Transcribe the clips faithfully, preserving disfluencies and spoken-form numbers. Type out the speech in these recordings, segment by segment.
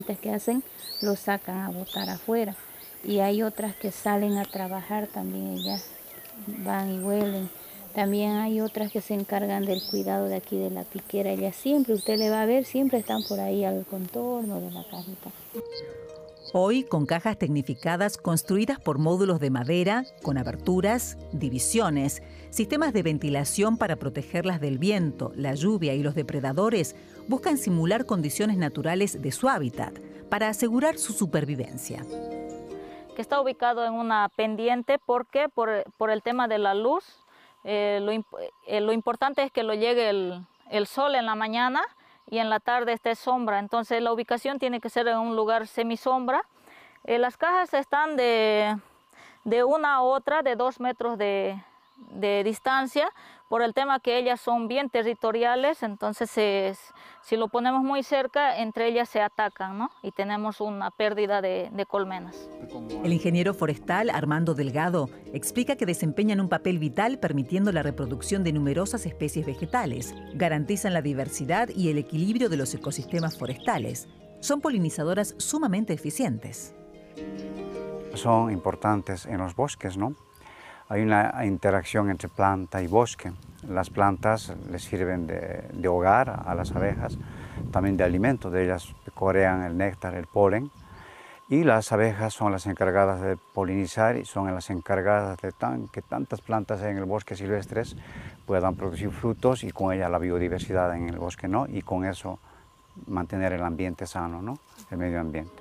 que hacen, lo sacan a botar afuera. Y hay otras que salen a trabajar también, ellas van y huelen. También hay otras que se encargan del cuidado de aquí de la piquera. Ellas siempre, usted le va a ver, siempre están por ahí al contorno de la cajita. Hoy con cajas tecnificadas construidas por módulos de madera, con aberturas, divisiones, sistemas de ventilación para protegerlas del viento, la lluvia y los depredadores, buscan simular condiciones naturales de su hábitat para asegurar su supervivencia. Que está ubicado en una pendiente, ¿por qué? Por, por el tema de la luz. Eh, lo, eh, lo importante es que lo llegue el, el sol en la mañana y en la tarde esté sombra, entonces la ubicación tiene que ser en un lugar semisombra. Eh, las cajas están de, de una a otra, de dos metros de, de distancia, por el tema que ellas son bien territoriales, entonces eh, si lo ponemos muy cerca, entre ellas se atacan, ¿no? Y tenemos una pérdida de, de colmenas. El ingeniero forestal Armando Delgado explica que desempeñan un papel vital permitiendo la reproducción de numerosas especies vegetales, garantizan la diversidad y el equilibrio de los ecosistemas forestales. Son polinizadoras sumamente eficientes. Son importantes en los bosques, ¿no? Hay una interacción entre planta y bosque. Las plantas les sirven de, de hogar a las abejas, también de alimento, de ellas corean el néctar, el polen. Y las abejas son las encargadas de polinizar y son las encargadas de tan, que tantas plantas en el bosque silvestres puedan producir frutos y con ella la biodiversidad en el bosque, ¿no? Y con eso mantener el ambiente sano, ¿no? El medio ambiente.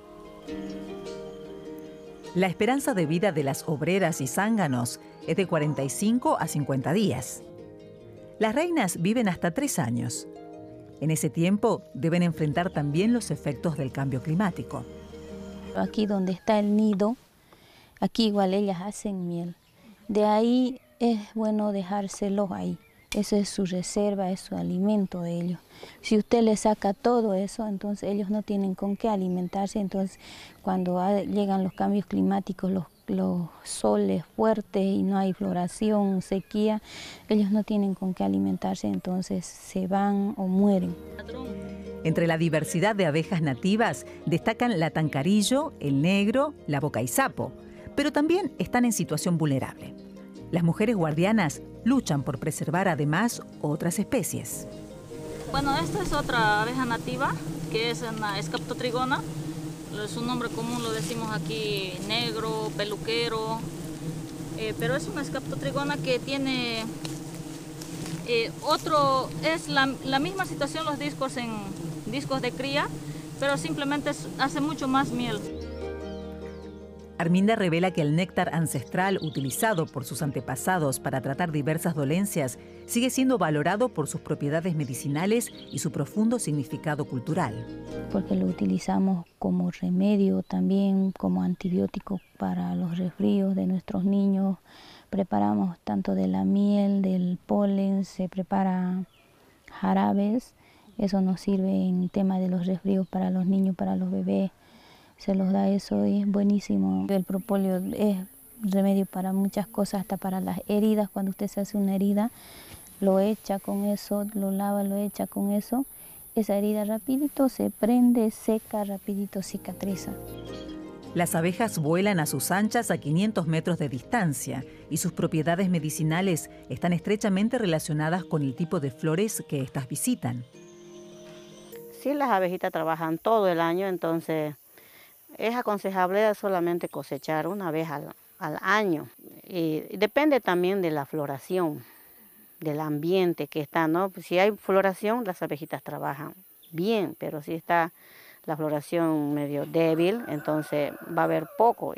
La esperanza de vida de las obreras y zánganos es de cuarenta y cinco a cincuenta días. Las reinas viven hasta tres años. En ese tiempo deben enfrentar también los efectos del cambio climático. Aquí donde está el nido, aquí igual ellas hacen miel. De ahí es bueno dejárselos ahí. Eso es su reserva, es su alimento de ellos. Si usted le saca todo eso, entonces ellos no tienen con qué alimentarse. Entonces, cuando llegan los cambios climáticos, los, los soles fuertes y no hay floración, sequía, ellos no tienen con qué alimentarse, entonces se van o mueren. Entre la diversidad de abejas nativas destacan la tancarillo, el negro, la bocaisapo, pero también están en situación vulnerable. Las mujeres guardianas luchan por preservar además otras especies. Bueno, esta es otra abeja nativa, que es una Scaptotrigona. Su nombre común lo decimos aquí negro, peluquero, eh, pero es una Scaptotrigona que tiene eh, otro, es la, la misma situación los discos en discos de cría, pero simplemente hace mucho más miel. Arminda revela que el néctar ancestral utilizado por sus antepasados para tratar diversas dolencias sigue siendo valorado por sus propiedades medicinales y su profundo significado cultural. Porque lo utilizamos como remedio, también como antibiótico para los resfríos de nuestros niños. Preparamos tanto de la miel, del polen, se prepara jarabes. Eso nos sirve en tema de los resfríos para los niños, para los bebés. Se los da eso y es buenísimo. El propóleo es remedio para muchas cosas, hasta para las heridas. Cuando usted se hace una herida, lo echa con eso, lo lava, lo echa con eso. Esa herida rapidito se prende, seca, rapidito cicatriza. Las abejas vuelan a sus anchas a quinientos metros de distancia y sus propiedades medicinales están estrechamente relacionadas con el tipo de flores que éstas visitan. Sí, las abejitas trabajan todo el año, entonces es aconsejable solamente cosechar una vez al, al año. Y depende también de la floración, del ambiente que está, ¿no? Si hay floración, las abejitas trabajan bien, pero si está la floración medio débil, entonces va a haber poco.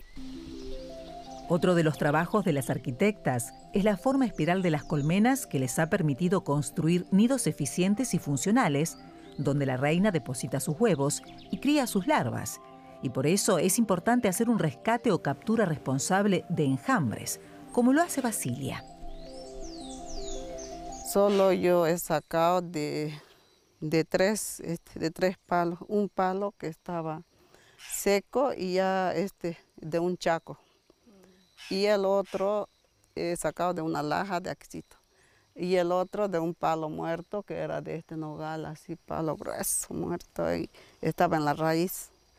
Otro de los trabajos de las arquitectas es la forma espiral de las colmenas que les ha permitido construir nidos eficientes y funcionales, donde la reina deposita sus huevos y cría sus larvas. Y por eso es importante hacer un rescate o captura responsable de enjambres, como lo hace Basilia. Solo yo he sacado de, de, tres, este, de tres palos, un palo que estaba seco y ya este, de un chaco. Y el otro he sacado de una laja de axito. Y el otro de un palo muerto que era de este nogal, así palo grueso, muerto, y estaba en la raíz.